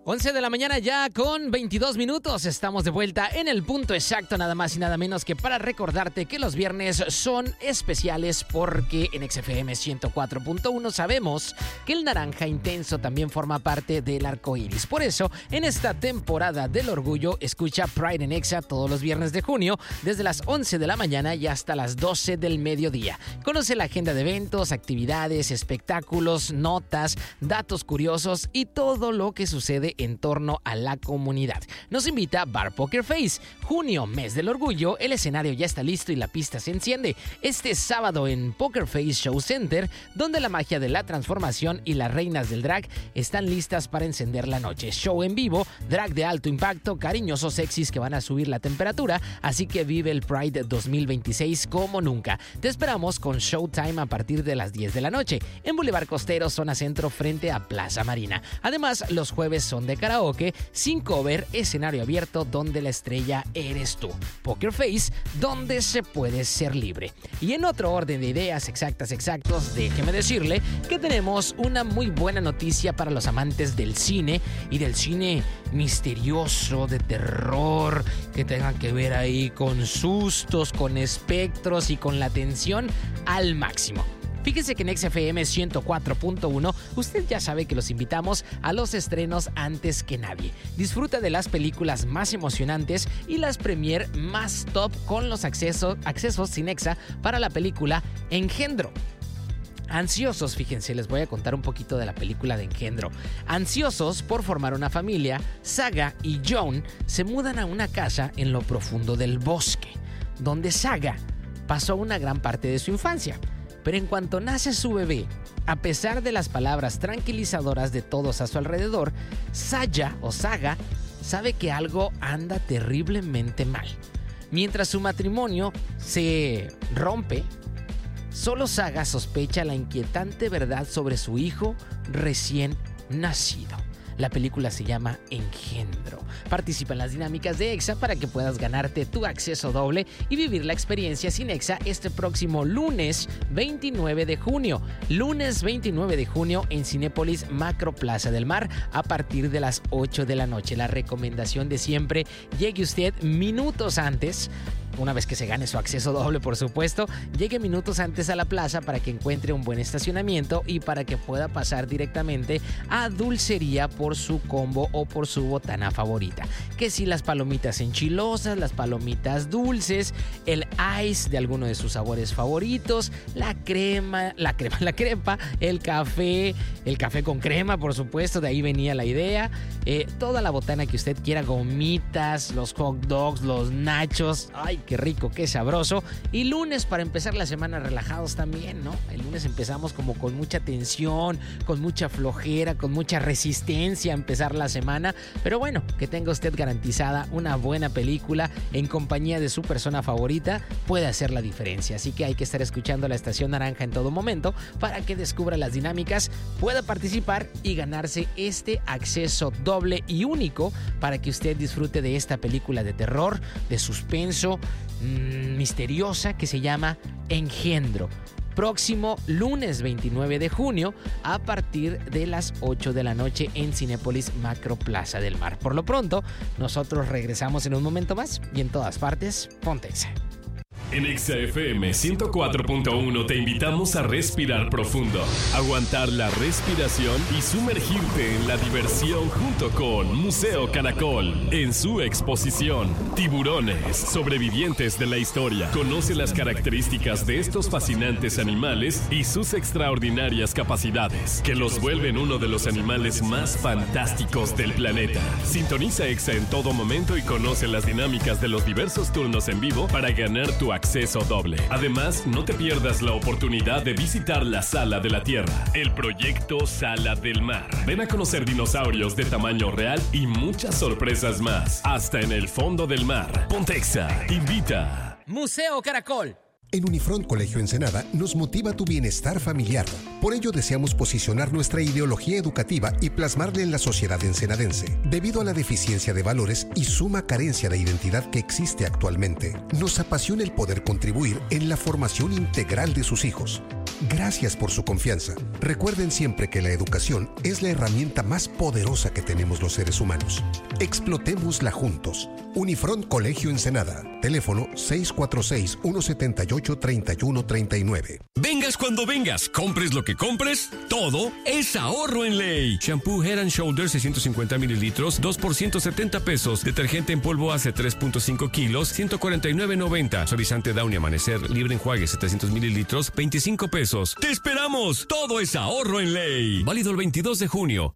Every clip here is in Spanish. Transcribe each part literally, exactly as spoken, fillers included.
once de la mañana ya con veintidós minutos. Estamos de vuelta en el punto exacto, nada más y nada menos que para recordarte que los viernes son especiales porque en X F M ciento cuatro punto uno sabemos que el naranja intenso también forma parte del arco iris. Por eso, en esta temporada del orgullo, escucha Pride en Exa todos los viernes de junio desde las once de la mañana y hasta las doce del mediodía. Conoce la agenda de eventos, actividades, espectáculos, notas, datos curiosos y todo lo que sucede en torno a la comunidad. Nos invita Bar Poker Face. Junio, mes del orgullo, el escenario ya está listo y la pista se enciende. Este sábado en Poker Face Show Center, donde la magia de la transformación y las reinas del drag están listas para encender la noche. Show en vivo, drag de alto impacto, cariñosos sexys que van a subir la temperatura, así que vive el Pride dos mil veintiséis como nunca. Te esperamos con Showtime a partir de las diez de la noche en Boulevard Costero, zona centro, frente a Plaza Marina. Además, los jueves son de karaoke, sin cover, escenario abierto donde la estrella eres tú. Poker Face, donde se puede ser libre. Y en otro orden de ideas exactas, exactos, déjeme decirle que tenemos una muy buena noticia para los amantes del cine y del cine misterioso, de terror, que tengan que ver ahí con sustos, con espectros y con la tensión al máximo. Fíjense que en X F M ciento cuatro punto uno usted ya sabe que los invitamos a los estrenos antes que nadie. Disfruta de las películas más emocionantes y las premier más top con los accesos, accesos sin exa para la película Engendro. Ansiosos, fíjense, les voy a contar un poquito de la película de Engendro. Ansiosos por formar una familia, Saga y John se mudan a una casa en lo profundo del bosque, donde Saga pasó una gran parte de su infancia. Pero en cuanto nace su bebé, a pesar de las palabras tranquilizadoras de todos a su alrededor, Saya o Saga sabe que algo anda terriblemente mal. Mientras su matrimonio se rompe, solo Saga sospecha la inquietante verdad sobre su hijo recién nacido. La película se llama Engendro. Participa en las dinámicas de Exa para que puedas ganarte tu acceso doble y vivir la experiencia sin Exa este próximo lunes veintinueve de junio. Lunes veintinueve de junio en Cinépolis Macro Plaza del Mar a partir de las ocho de la noche. La recomendación de siempre, llegue usted minutos antes. Una vez que se gane su acceso doble, por supuesto, llegue minutos antes a la plaza para que encuentre un buen estacionamiento y para que pueda pasar directamente a Dulcería por su combo o por su botana favorita. Que si las palomitas enchilosas, las palomitas dulces, el ice de alguno de sus sabores favoritos, la crema, la crema, la crepa, el café, el café con crema, por supuesto, de ahí venía la idea. Eh, toda la botana que usted quiera, gomitas, los hot dogs, los nachos. ¡Ay, qué rico, qué sabroso! Y lunes para empezar la semana relajados también, ¿no? El lunes empezamos como con mucha tensión, con mucha flojera, con mucha resistencia a empezar la semana. Pero bueno, que tenga usted garantizada una buena película en compañía de su persona favorita puede hacer la diferencia. Así que hay que estar escuchando la Estación Naranja en todo momento para que descubra las dinámicas, pueda participar y ganarse este acceso doble y único para que usted disfrute de esta película de terror, de suspenso, mmm, misteriosa que se llama Engendro. Próximo lunes veintinueve de junio a partir de las ocho de la noche en Cinépolis Macro Plaza del Mar. Por lo pronto, nosotros regresamos en un momento más y en todas partes, ponte Exa. En Exa F M ciento cuatro punto uno te invitamos a respirar profundo, aguantar la respiración y sumergirte en la diversión junto con Museo Caracol en su exposición Tiburones, sobrevivientes de la historia. Conoce las características de estos fascinantes animales y sus extraordinarias capacidades que los vuelven uno de los animales más fantásticos del planeta. Sintoniza Exa en todo momento y conoce las dinámicas de los diversos turnos en vivo para ganar tu acceso acceso doble. Además, no te pierdas la oportunidad de visitar la Sala de la Tierra, el proyecto Sala del Mar. Ven a conocer dinosaurios de tamaño real y muchas sorpresas más. Hasta en el fondo del mar. Ponte Exa invita. Museo Caracol. En Unifront Colegio Ensenada nos motiva tu bienestar familiar. Por ello deseamos posicionar nuestra ideología educativa y plasmarla en la sociedad ensenadense. Debido a la deficiencia de valores y suma carencia de identidad que existe actualmente, nos apasiona el poder contribuir en la formación integral de sus hijos. gracias por su confianza. Recuerden siempre que la educación es la herramienta más poderosa que tenemos los seres humanos. Explotémosla juntos. Unifront Colegio Ensenada. Teléfono seis cuatro seis, uno siete ocho, tres uno tres nueve. Vengas cuando vengas, compres lo que compres, todo es ahorro en Ley. Shampoo Head and Shoulders seiscientos cincuenta mililitros, dos por ciento setenta pesos. Detergente en polvo hace tres punto cinco kilos, ciento cuarenta y nueve noventa. Suavizante Downy Amanecer libre enjuague setecientos mililitros, veinticinco pesos. ¡Te esperamos! Todo es ahorro en Ley. Válido el veintidós de junio.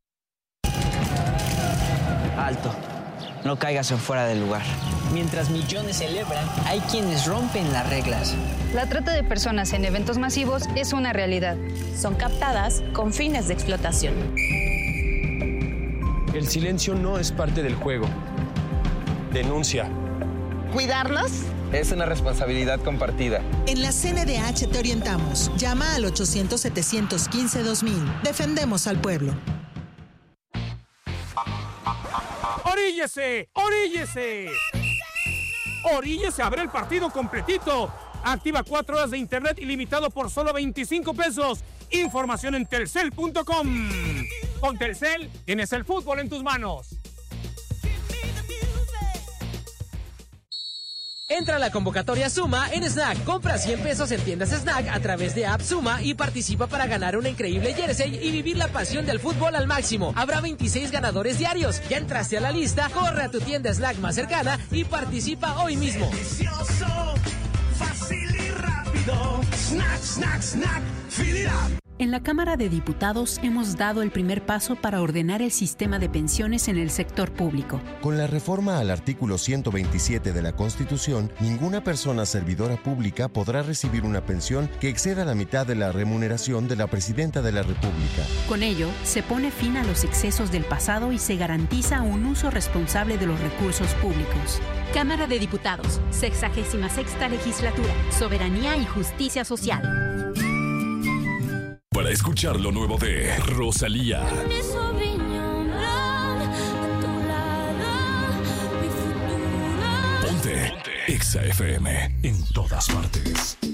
Alto. No caigas en fuera del lugar. Mientras millones celebran, hay quienes rompen las reglas. La trata de personas en eventos masivos es una realidad. Son captadas con fines de explotación. El silencio no es parte del juego. Denuncia. ¿Cuidarnos? Es una responsabilidad compartida. En la C N D H te orientamos. Llama al ochocientos, setecientos quince, dos mil. Defendemos al pueblo. ¡Oríllese! ¡Oríllese! ¡Oríllese a ver el partido completito! Activa cuatro horas de internet ilimitado por solo veinticinco pesos. Información en telcel punto com. Con Telcel tienes el fútbol en tus manos. Entra a la convocatoria Suma en Snack. Compra cien pesos en tiendas Snack a través de App Suma y participa para ganar una increíble jersey y vivir la pasión del fútbol al máximo. Habrá veintiséis ganadores diarios. Ya entraste a la lista, corre a tu tienda Snack más cercana y participa hoy mismo. Delicioso, fácil y rápido. Snack, snack, snack, fill it up. En la Cámara de Diputados hemos dado el primer paso para ordenar el sistema de pensiones en el sector público. Con la reforma al artículo ciento veintisiete de la Constitución, ninguna persona servidora pública podrá recibir una pensión que exceda la mitad de la remuneración de la Presidenta de la República. Con ello, se pone fin a los excesos del pasado y se garantiza un uso responsable de los recursos públicos. Cámara de Diputados, sexagésima sexta legislatura, Soberanía y Justicia Social. Para escuchar lo nuevo de Rosalía. Ponte, Ponte. Exa F M en todas partes.